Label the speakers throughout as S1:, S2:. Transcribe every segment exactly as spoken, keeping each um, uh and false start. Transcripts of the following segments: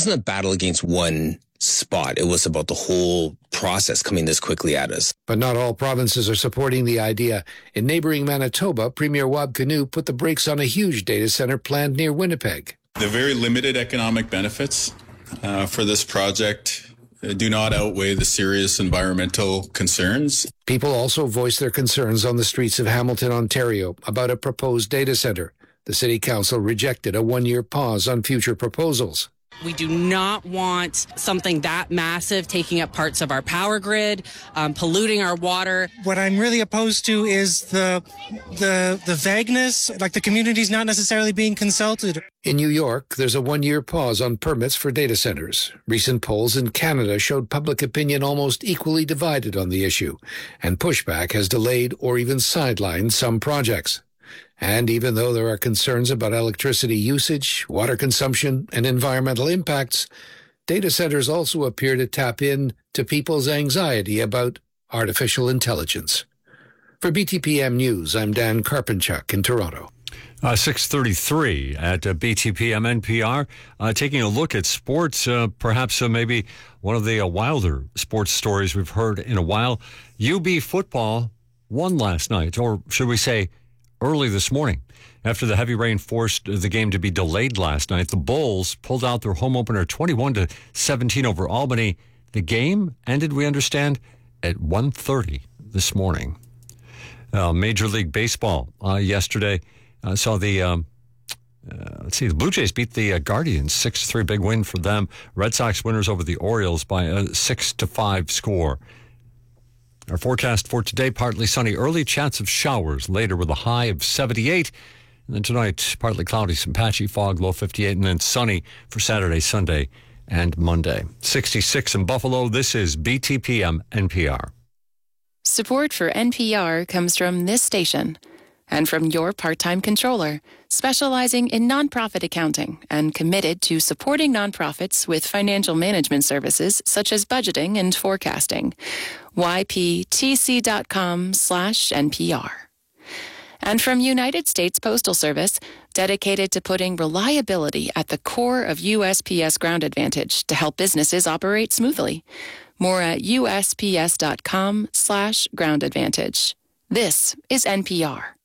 S1: wasn't a battle against one spot. It was about the whole process coming this quickly at us.
S2: But not all provinces are supporting the idea. In neighboring Manitoba, Premier Wab Kinew put the brakes on a huge data center planned near Winnipeg.
S3: The very limited economic benefits uh, for this project do not outweigh the serious environmental concerns.
S2: People also voiced their concerns on the streets of Hamilton, Ontario, about a proposed data center. The City Council rejected a one-year pause on future proposals.
S4: We do not want something that massive taking up parts of our power grid, um, polluting our water.
S5: What I'm really opposed to is the the the vagueness, like the community's not necessarily being consulted.
S2: In New York, there's a one-year pause on permits for data centers. Recent polls in Canada showed public opinion almost equally divided on the issue, and pushback has delayed or even sidelined some projects. And even though there are concerns about electricity usage, water consumption, and environmental impacts, data centers also appear to tap in to people's anxiety about artificial intelligence. For B T P M News, I'm Dan Karpenchuk in Toronto.
S6: Uh, six thirty-three at uh, B T P M N P R. Uh, taking a look at sports, uh, perhaps uh, maybe one of the uh, wilder sports stories we've heard in a while. U B football won last night, or should we say early this morning. After the heavy rain forced the game to be delayed last night, the Bulls pulled out their home opener twenty-one to seventeen over Albany. The game ended, we understand, at one thirty this morning. Uh, Major League Baseball uh, yesterday uh, saw the, um, uh, let's see, the Blue Jays beat the uh, Guardians six to three, big win for them. Red Sox winners over the Orioles by a six to five score. Our forecast for today, partly sunny, early chance of showers later with a high of seventy-eight. And then tonight, partly cloudy, some patchy fog, low fifty-eight, and then sunny for Saturday, Sunday, and Monday. sixty-six in Buffalo. This is B T P M N P R.
S7: Support for N P R comes from this station and from your part-time controller, specializing in nonprofit accounting and committed to supporting nonprofits with financial management services such as budgeting and forecasting. Y P T C dot com slash N P R. And from United States Postal Service, dedicated to putting reliability at the core of U S P S Ground Advantage to help businesses operate smoothly. More at U S P S dot com slash Ground Advantage. This is N P R.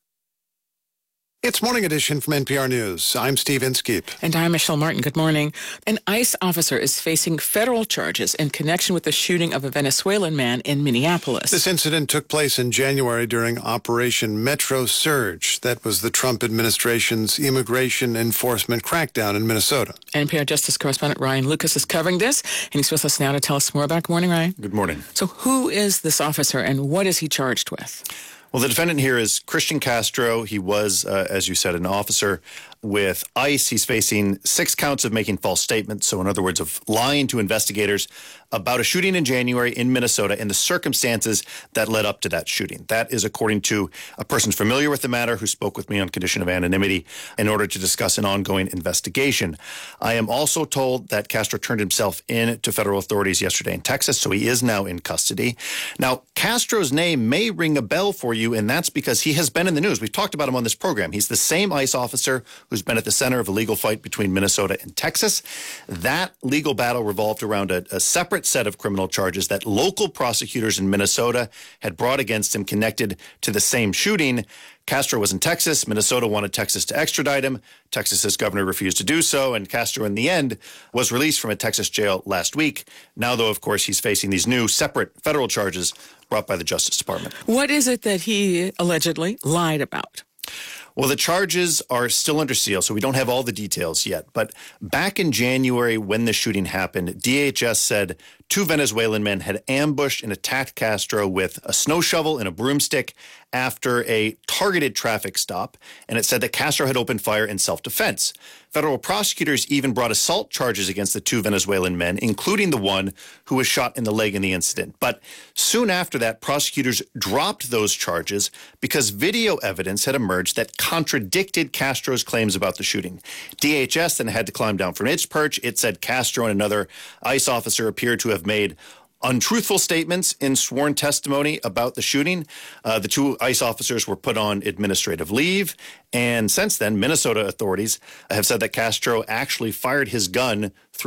S8: It's Morning Edition from N P R News. I'm Steve Inskeep.
S9: And I'm Michelle Martin. Good morning. An ICE officer is facing federal charges in connection with the shooting of a Venezuelan man in Minneapolis.
S8: This incident took place in January during Operation Metro Surge. That was the Trump administration's immigration enforcement crackdown in Minnesota.
S9: N P R Justice correspondent Ryan Lucas is covering this, and he's with us now to tell us more about it. Good morning, Ryan.
S10: Good morning.
S9: So who is this officer, and what is he charged with?
S10: Well, the defendant here is Christian Castro. He was, uh, as you said, an officer with ICE. He's facing six counts of making false statements. So in other words, of lying to investigators about a shooting in January in Minnesota and the circumstances that led up to that shooting. That is according to a person familiar with the matter who spoke with me on condition of anonymity in order to discuss an ongoing investigation. I am also told that Castro turned himself in to federal authorities yesterday in Texas, so he is now in custody. Now, Castro's name may ring a bell for you, and that's because he has been in the news. We've talked about him on this program. He's the same ICE officer who's been at the center of a legal fight between Minnesota and Texas. That legal battle revolved around a, a separate set of criminal charges that local prosecutors in Minnesota had brought against him connected to the same shooting. Castro was in Texas. Minnesota wanted Texas to extradite him. Texas's governor refused to do so, and Castro, in the end, was released from a Texas jail last week. Now, though, of course, he's facing these new separate federal charges brought by the Justice Department.
S9: What is it that he allegedly lied about?
S10: Well, the charges are still under seal, so we don't have all the details yet. But back in January, when the shooting happened, D H S said two Venezuelan men had ambushed and attacked Castro with a snow shovel and a broomstick after a targeted traffic stop. And it said that Castro had opened fire in self-defense. Federal prosecutors even brought assault charges against the two Venezuelan men, including the one who was shot in the leg in the incident. But soon after that, prosecutors dropped those charges because video evidence had emerged that contradicted Castro's claims about the shooting. D H S then had to climb down from its perch. It said Castro and another ICE officer appeared to have made untruthful statements in sworn testimony about the shooting. Uh, the two ICE officers were put on administrative leave. And since then, Minnesota authorities have said that Castro actually fired his gun through